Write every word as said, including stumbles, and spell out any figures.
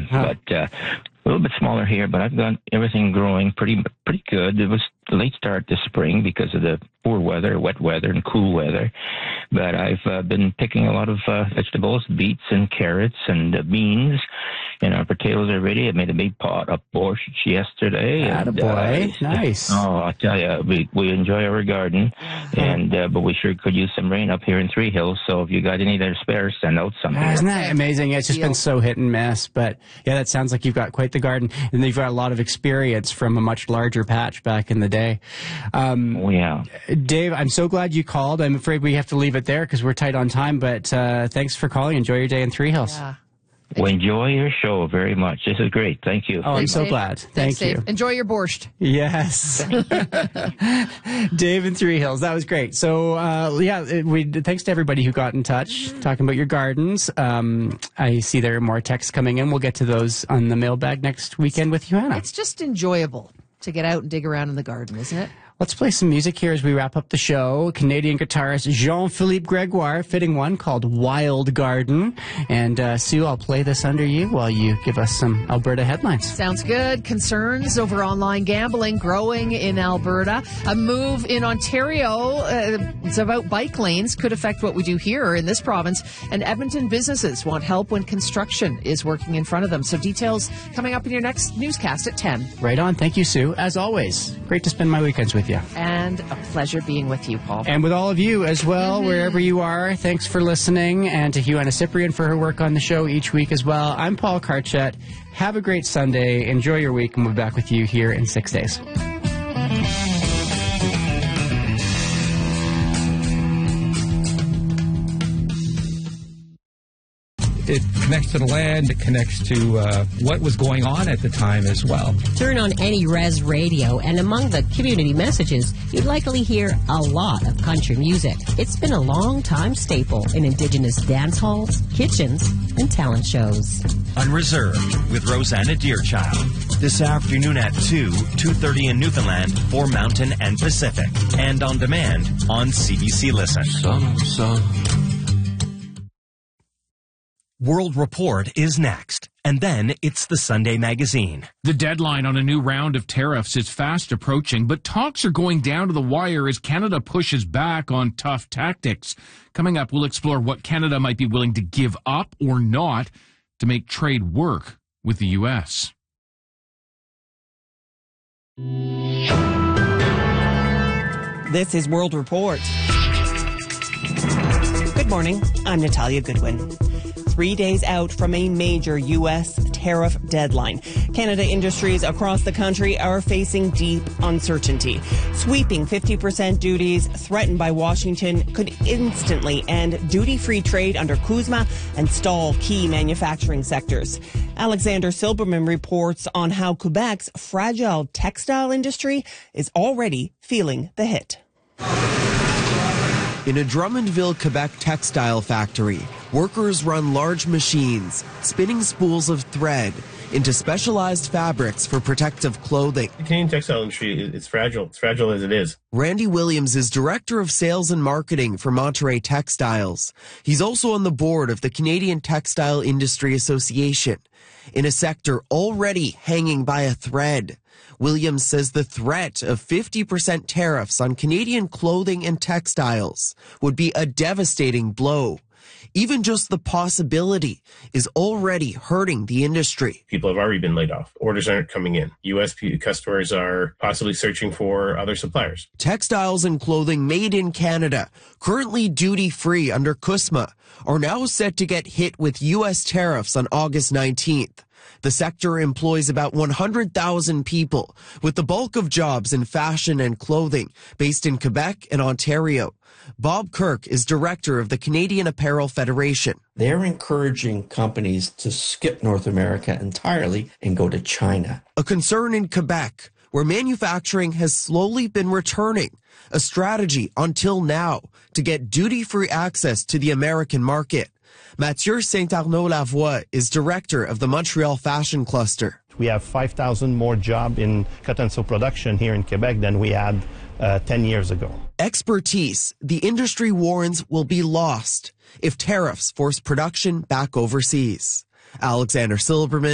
huh. but uh, a little bit smaller here. But I've got everything growing pretty pretty good. It was a late start this spring because of the poor weather, wet weather, and cool weather. But I've uh, been picking a lot of uh, vegetables, beets and carrots and uh, beans. And our potatoes are ready. I made a big pot of borscht yesterday. Attaboy. And, uh, nice. Oh, I'll tell you, we, we enjoy our garden, and uh, but we sure could use some rain up here in Three Hills. So if you got any there spare, send out something. Ah, isn't that amazing? It's just been so hit and miss. But yeah, that sounds like you've got quite the garden, and you've got a lot of experience from a much larger patch back in the day. Um, oh, yeah. Dave, I'm so glad you called. I'm afraid we have to leave it there because we're tight on time, but uh, thanks for calling. Enjoy your day in Three Hills. Yeah. Well, enjoy your show very much. This is great. Thank you. Oh, I'm so Dave. glad. Thanks, Thank you. Dave. Enjoy your borscht. Yes. Dave in Three Hills. That was great. So, uh, yeah, we thanks to everybody who got in touch talking about your gardens. Um, I see there are more texts coming in. We'll get to those on the mailbag next weekend with you, Hannah. It's just enjoyable to get out and dig around in the garden, isn't it? Let's play some music here as we wrap up the show. Canadian guitarist Jean-Philippe Gregoire fitting one called Wild Garden. And uh, Sue, I'll play this under you while you give us some Alberta headlines. Sounds good. Concerns over online gambling growing in Alberta. A move in Ontario. Uh, it's about bike lanes. Could affect what we do here in this province. And Edmonton businesses want help when construction is working in front of them. So details coming up in your next newscast at ten. Right on. Thank you, Sue. As always, great to spend my weekends with you. And a pleasure being with you, Paul. And with all of you as well, Mm-hmm. wherever you are. Thanks for listening. And to Huanna Cyprian for her work on the show each week as well. I'm Paul Karchet. Have a great Sunday. Enjoy your week, and we'll be back with you here in six days. It connects to the land. It connects to uh, what was going on at the time as well. Turn on Any Res Radio, and among the community messages, you'd likely hear a lot of country music. It's been a long-time staple in Indigenous dance halls, kitchens, and talent shows. Unreserved with Rosanna Deerchild. This afternoon at two, two thirty in Newfoundland for Mountain and Pacific. And on demand on C B C Listen. Some, some. World Report is next, and then it's the Sunday Magazine. The deadline on a new round of tariffs is fast approaching, but talks are going down to the wire as Canada pushes back on tough tactics. Coming up, we'll explore what Canada might be willing to give up or not to make trade work with the U S. This is World Report. Good morning. I'm Natalia Goodwin. Three days out from a major U S tariff deadline, Canada industries across the country are facing deep uncertainty. Sweeping fifty percent duties threatened by Washington could instantly end duty-free trade under CUSMA and stall key manufacturing sectors. Alexander Silberman reports on how Quebec's fragile textile industry is already feeling the hit. In a Drummondville, Quebec textile factory, workers run large machines, spinning spools of thread into specialized fabrics for protective clothing. The Canadian textile industry is fragile. It's fragile as it is. Randy Williams is Director of Sales and Marketing for Monterey Textiles. He's also on the board of the Canadian Textile Industry Association, in a sector already hanging by a thread. Williams says the threat of fifty percent tariffs on Canadian clothing and textiles would be a devastating blow. Even just the possibility is already hurting the industry. People have already been laid off. Orders aren't coming in. U S customers are possibly searching for other suppliers. Textiles and clothing made in Canada, currently duty-free under CUSMA, are now set to get hit with U S tariffs on August nineteenth. The sector employs about one hundred thousand people, with the bulk of jobs in fashion and clothing, based in Quebec and Ontario. Bob Kirk is director of the Canadian Apparel Federation. They're encouraging companies to skip North America entirely and go to China. A concern in Quebec, where manufacturing has slowly been returning, a strategy until now to get duty-free access to the American market. Mathieu Saint-Arnaud-Lavoie is director of the Montreal Fashion Cluster. We have five thousand more jobs in cotton sew production here in Quebec than we had uh, ten years ago. Expertise, the industry warns, will be lost if tariffs force production back overseas. Alexander Silberman,